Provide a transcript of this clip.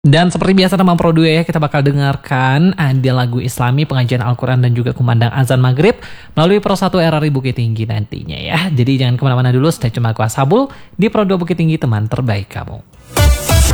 Dan seperti biasa teman Pro 2 ya, kita bakal dengarkan ada lagu Islami, pengajian Al-Quran dan juga kumandang azan maghrib melalui Pro 1 RRI Bukit Tinggi nantinya ya. Jadi jangan kemana-mana dulu, stay cuma aku Ashabul di Pro 2 Bukit Tinggi, teman terbaik kamu.